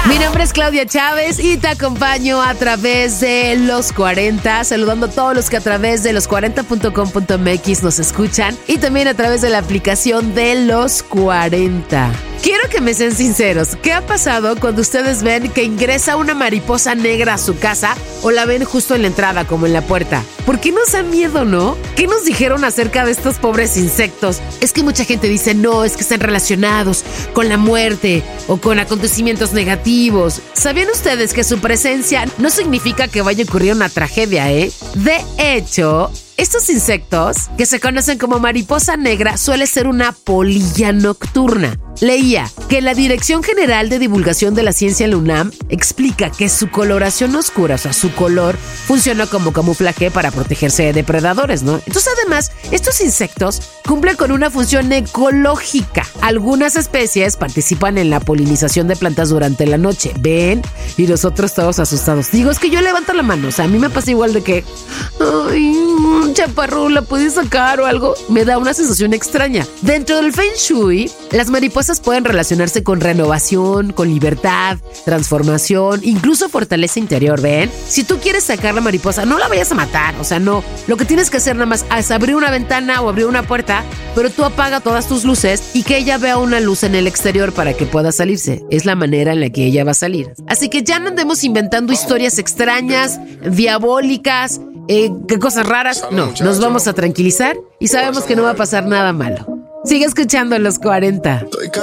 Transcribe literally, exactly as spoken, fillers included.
Mi nombre es Claudia Chávez y te acompaño a través de Los cuarenta, saludando a todos los que a través de los cuarenta punto com punto m x nos escuchan y también a través de la aplicación de Los cuarenta. Quiero que me sean sinceros, ¿qué ha pasado cuando ustedes ven que ingresa una mariposa negra a su casa o la ven justo en la entrada, como en la puerta? ¿Por qué nos da miedo, no? ¿Qué nos dijeron acerca de estos pobres insectos? Es que mucha gente dice, no, es que están relacionados con la muerte o con acontecimientos negativos. ¿Sabían ustedes que su presencia no significa que vaya a ocurrir una tragedia, eh? De hecho, estos insectos, que se conocen como mariposa negra, suele ser una polilla nocturna. Leía que la Dirección General de Divulgación de la Ciencia en la UNAM explica que su coloración oscura, o sea, su color, funciona como camuflaje para protegerse de depredadores, ¿no? Entonces, además, estos insectos cumplen con una función ecológica. Algunas especies participan en la polinización de plantas durante la noche. ¿Ven? Y los otros todos asustados. Digo, es que yo levanto la mano. O sea, a mí me pasa igual de que, ay, chaparro, ¿la puedes sacar o algo? Me da una sensación extraña. Dentro del Feng Shui, las mariposas pueden relacionarse con renovación, con libertad, transformación, incluso fortaleza interior, ¿ven? Si tú quieres sacar la mariposa, no la vayas a matar, o sea, no. Lo que tienes que hacer nada más es abrir una ventana o abrir una puerta, pero tú apaga todas tus luces y que ella vea una luz en el exterior para que pueda salirse. Es la manera en la que ella va a salir. Así que ya no andemos inventando historias extrañas, diabólicas, eh, qué cosas raras. No, nos vamos a tranquilizar y sabemos que no va a pasar nada malo. Sigue escuchando Los cuarenta.